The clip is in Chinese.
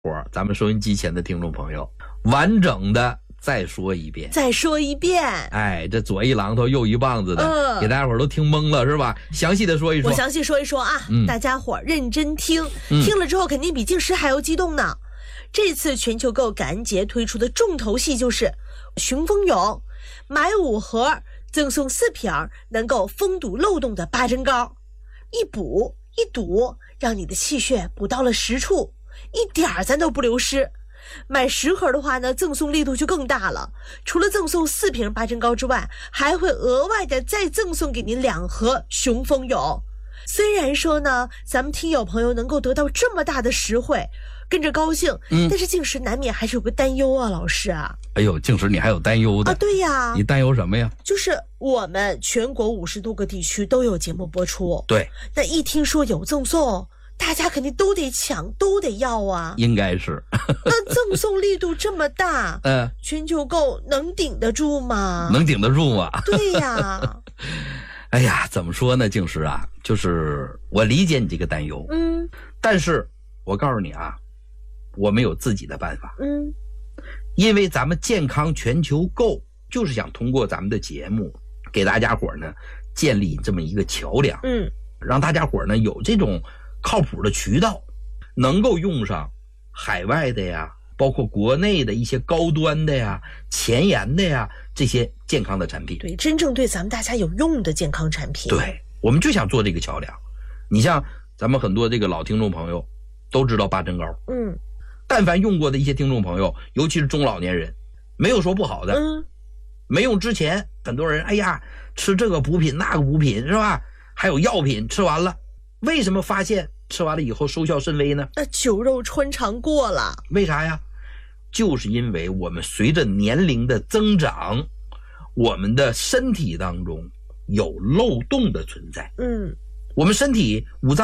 伙，咱们收音机前的听众朋友，完整的再说一遍。哎，这左一榔头右一棒子的，给大家伙都听懵了是吧？详细的说一说。 我详细说一说啊，大家伙认真听，听了之后肯定比进食还要激动呢。这次全球购感恩节推出的重头戏就是雄风勇，买5盒赠送4瓶能够封堵漏洞的八珍膏，一补一堵，让你的气血补到了实处，一点咱都不流失。买10盒的话呢，赠送力度就更大了。除了赠送4瓶八珍膏之外，还会额外的再赠送给您2盒雄风勇。虽然说呢，咱们听友朋友能够得到这么大的实惠，跟着高兴，但是静时难免还是有个担忧啊，老师啊。 哎呦，静时你还有担忧的啊？对呀。 你担忧什么呀？ 就是我们全国50多个地区都有节目播出， 对， 那一听说有赠送，大家肯定都得抢，都得要啊。 应该是。 那赠送力度这么大，全球购能顶得住吗？ 能顶得住吗？ 对呀。 哎呀，怎么说呢，静时啊，就是我理解你这个担忧，但是我告诉你啊，我们有自己的办法，因为咱们健康全球购就是想通过咱们的节目给大家伙呢建立这么一个桥梁，让大家伙呢有这种靠谱的渠道，能够用上海外的呀，包括国内的一些高端的呀、前沿的呀这些健康的产品。 对，真正对咱们大家有用的健康产品。 对，我们就想做这个桥梁。你像咱们很多这个老听众朋友都知道八珍膏，但凡用过的一些听众朋友，尤其是中老年人，没有说不好的，没用之前很多人哎呀吃这个补品那个补品是吧，还有药品吃完了，为什么发现吃完了以后收效甚微呢？ 那酒肉穿肠过了。 为啥呀？就是因为我们随着年龄的增长，我们的身体当中有漏洞的存在，我们身体五脏